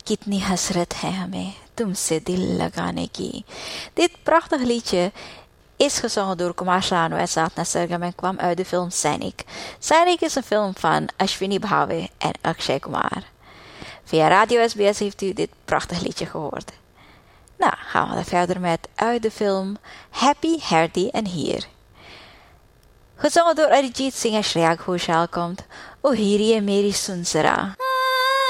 कितनी हसरत है हमें तुमसे दिल लगाने की. Dit prachtig liedje is gezongen door Kumar Sanu en Sadhna Sargam en kwam uit de film Sainik. Sainik is een film van Ashwini Bhave en Akshay Kumar. Via Radio SBS heeft u dit prachtig liedje gehoord. Nou, gaan we dan verder met uit de film Happy, Hearty en Hier. Gezongen door Arijit Singh en Shreya Ghoshal komt O Hiriye Meri Sunsara.